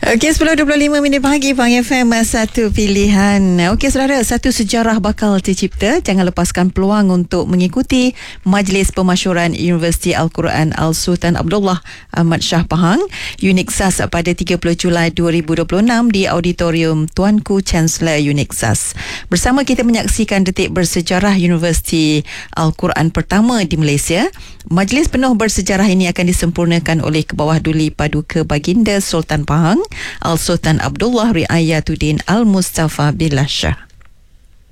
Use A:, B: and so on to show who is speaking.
A: Okey, 10.25 pagi, Pang FM, satu pilihan. Okey, saudara, satu sejarah bakal tercipta. Jangan lepaskan peluang untuk mengikuti Majlis Pemasyuran Universiti Al-Quran Al-Sultan Abdullah Ahmad Shah Pahang, UNIKSAS pada 30 Julai 2026 di Auditorium Tuanku Chancellor UNIKSAS. Bersama kita menyaksikan detik bersejarah Universiti Al-Quran pertama di Malaysia. Majlis penuh bersejarah ini akan disempurnakan oleh Kebawah Duli Paduka Baginda Sultan Pahang Al-Sultan Abdullah Riayatuddin Al-Mustafa Billah Shah.